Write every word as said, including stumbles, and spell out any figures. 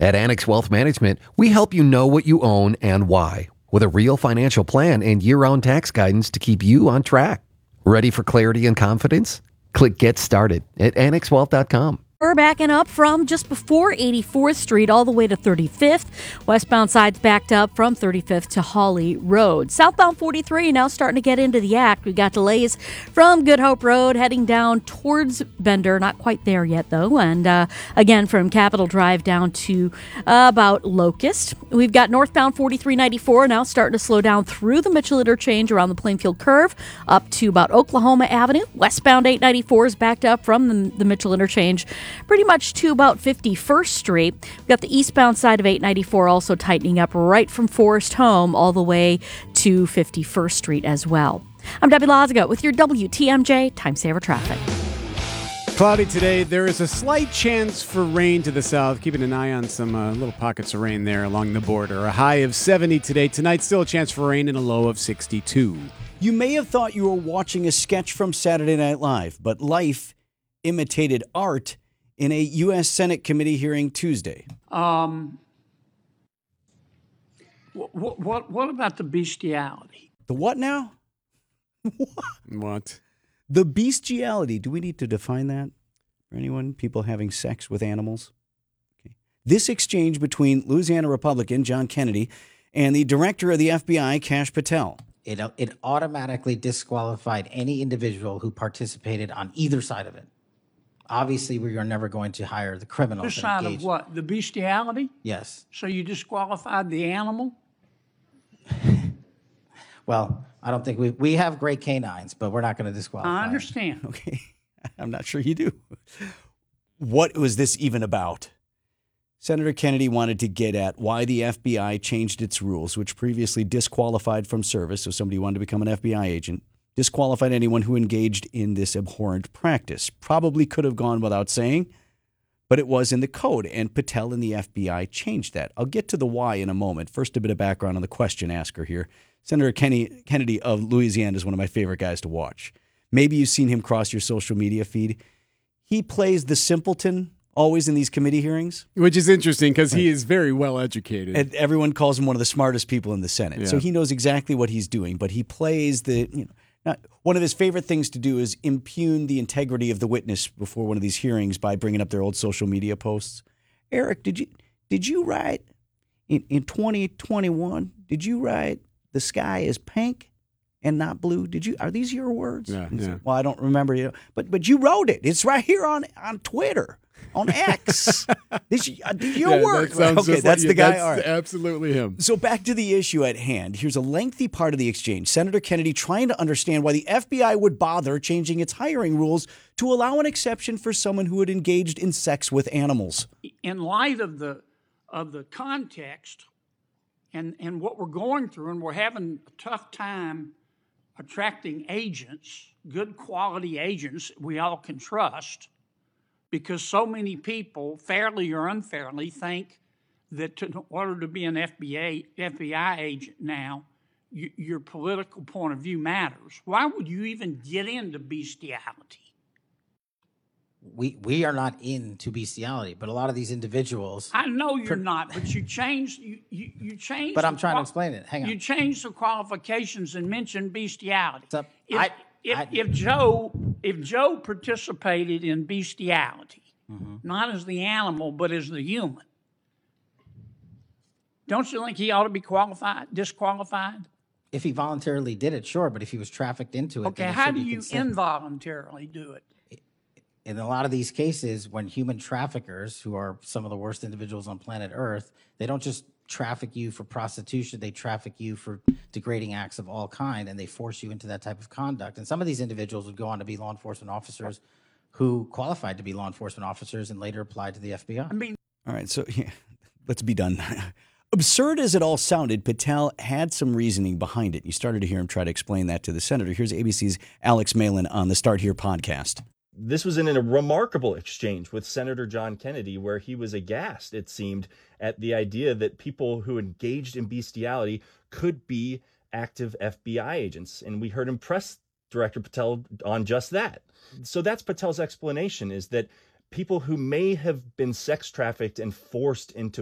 At Annex Wealth Management, we help you know what you own and why, with a real financial plan and year-round tax guidance to keep you on track. Ready for clarity and confidence? Click Get Started at annex wealth dot com. We're backing up from just before eighty-fourth Street all the way to thirty-fifth. Westbound side's backed up from thirty-fifth to Hawley Road. Southbound forty-three now starting to get into the act. We've got delays from Good Hope Road heading down towards Bender. Not quite there yet, though. And uh, again, from Capitol Drive down to uh, about Locust. We've got northbound forty-three ninety-four now starting to slow down through the Mitchell Interchange around the Plainfield Curve up to about Oklahoma Avenue. Westbound eight ninety-four is backed up from the, the Mitchell Interchange pretty much to about fifty-first Street. We've got the eastbound side of eight ninety-four also tightening up right from Forest Home all the way to fifty-first Street as well. I'm Debbie Lazaga with your W T M J Time Saver Traffic. Cloudy today. There is a slight chance for rain to the south. Keeping an eye on some uh, little pockets of rain there along the border. A high of seventy today. Tonight, still a chance for rain and a low of sixty-two. You may have thought you were watching a sketch from Saturday Night Live, but life imitated art in a U S Senate committee hearing Tuesday. Um, what, what, what about the bestiality? The what now? What? What? The bestiality. Do we need to define that for anyone? People having sex with animals? Okay. This exchange between Louisiana Republican John Kennedy and the director of the F B I, Kash Patel. It, it automatically disqualified any individual who participated on either side of it. Obviously, we are never going to hire the criminal. This side of what? The bestiality? Yes. So you disqualified the animal? Well, I don't think we we have great canines, but we're not going to disqualify. I understand. Okay. I'm not sure you do. What was this even about? Senator Kennedy wanted to get at why the F B I changed its rules, which previously disqualified from service. So somebody wanted to become an F B I agent. Disqualified anyone who engaged in this abhorrent practice. Probably could have gone without saying, but it was in the code, and Patel and the F B I changed that. I'll get to the why in a moment. First, a bit of background on the question asker here. Senator Kenny, Kennedy of Louisiana is one of my favorite guys to watch. Maybe you've seen him cross your social media feed. He plays the simpleton always in these committee hearings. Which is interesting because he is very well educated. And everyone calls him one of the smartest people in the Senate. Yeah. So he knows exactly what he's doing, but he plays the, you know, Now, one of his favorite things to do is impugn the integrity of the witness before one of these hearings by bringing up their old social media posts. Eric, did you did you write in, in twenty twenty-one? Did you write the sky is pink and not blue? Did you? Are these your words? Yeah, yeah. Well, I don't remember you, but but you wrote it. It's right here on on Twitter. On X. This uh, your Yeah, word. that sounds Okay, just that's like, the guy. That's All right. absolutely him. So back to the issue at hand. Here's a lengthy part of the exchange. Senator Kennedy trying to understand why the F B I would bother changing its hiring rules to allow an exception for someone who had engaged in sex with animals. In light of the of the context and, and what we're going through, and we're having a tough time attracting agents, good quality agents we all can trust, because so many people, fairly or unfairly, think that to, in order to be an F B I, F B I agent now, you, your political point of view matters. Why would you even get into bestiality? We we are not into bestiality, but a lot of these individuals. I know you're not, but you changed. You you, you changed. But I'm the trying to qual- explain it. Hang on. You changed the qualifications and mentioned bestiality. So, If, I- if, I- if Joe if Joe participated in bestiality, mm-hmm. not as the animal but as the human, don't you think he ought to be qualified, disqualified? If he voluntarily did it, sure. But if he was trafficked into it, Okay, then it how should do be you consent. involuntarily do it? In a lot of these cases, when human traffickers, who are some of the worst individuals on planet Earth, they don't just traffic you for prostitution, they traffic you for degrading acts of all kind, and they force you into that type of conduct. And some of these individuals would go on to be law enforcement officers who qualified to be law enforcement officers and later applied to the F B I. I mean, All right, so yeah, let's be done. Absurd as it all sounded, Patel had some reasoning behind it. You started to hear him try to explain that to the senator. Here's A B C's Alex Malin on the Start Here podcast. This was in a remarkable exchange with Senator John Kennedy, where he was aghast, it seemed, at the idea that people who engaged in bestiality could be active F B I agents. And we heard him press Director Patel on just that. So that's Patel's explanation, is that people who may have been sex trafficked and forced into